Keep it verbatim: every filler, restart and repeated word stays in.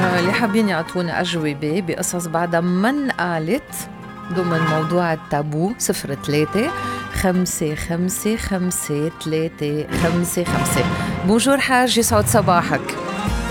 آه، اللي حابين يعطونا أجوبة بقصص بعدها ما انقالت ضمن موضوع التابو. صفر ثلاثة خمسة خمسة خمسة ثلاثة خمسة خمسة. بونجور حاج، يسعد صباحك.